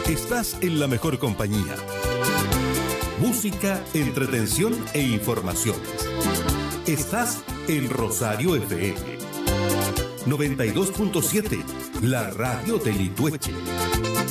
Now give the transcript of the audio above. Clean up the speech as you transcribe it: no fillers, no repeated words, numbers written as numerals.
Estás en la mejor compañía. Música, entretención e informaciones. Estás en Rosario FM 92.7, la radio de Litueche.